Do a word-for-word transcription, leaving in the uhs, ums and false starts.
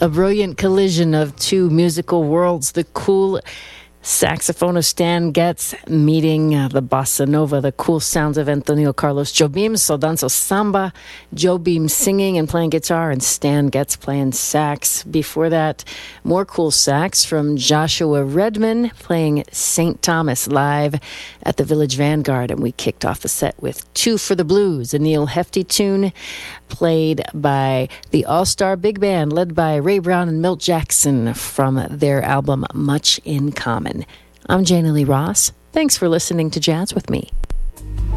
A brilliant collision of two musical worlds. The cool saxophone of Stan Getz meeting uh, the bossa nova, the cool sounds of Antonio Carlos Jobim, So Danzo Samba, Jobim singing and playing guitar, and Stan Getz playing sax. Before that, more cool sax from Joshua Redman playing Saint Thomas live at the Village Vanguard. And we kicked off the set with Two for the Blues, a Neil Hefti tune played by the All-Star Big Band led by Ray Brown and Milt Jackson from their album Much in Common. I'm Jana Lee Ross. Thanks for listening to Jazz with Me.